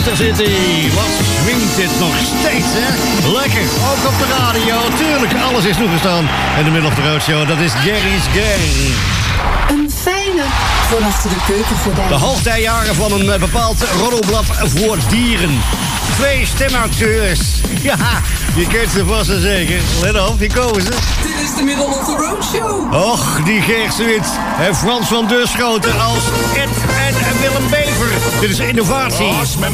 City, wat swingt dit nog steeds, hè? Lekker, ook op de radio. Tuurlijk, alles is toegestaan. En de Middle of the Road Show, dat is Gary's Gang. Een fijne voor achter de keukengordijn. De hoogtijjaren van een bepaald roddelblad voor dieren. 2 stemacteurs. Ja, je kent ze vast en zeker. Let op, die komen ze. Dit is de Middle of the Road Show. Och, die Geert Zwit en Frans van Deurschoten als Ed en Willem Bever. Dit is innovatie.